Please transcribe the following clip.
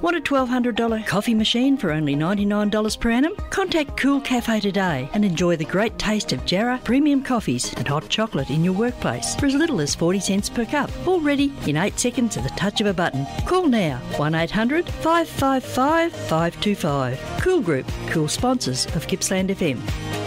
Want a $1,200 coffee machine for only $99 per annum? Contact Cool Cafe today and enjoy the great taste of Jarrah premium coffees and hot chocolate in your workplace for as little as 40 cents per cup. All ready in 8 seconds at the touch of a button. Call now 1800 555 525. Cool Group, cool sponsors of Gippsland FM.